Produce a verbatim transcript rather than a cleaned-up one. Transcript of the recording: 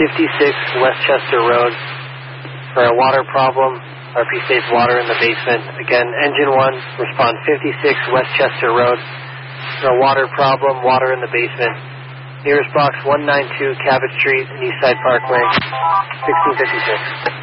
fifty-six Westchester Road for a water problem. R P states water in the basement. Again, engine one, respond fifty-six Westchester Road for a water problem, water in the basement. Nearest box one ninety-two Cabot Street, Eastside Parkway, sixteen fifty-six.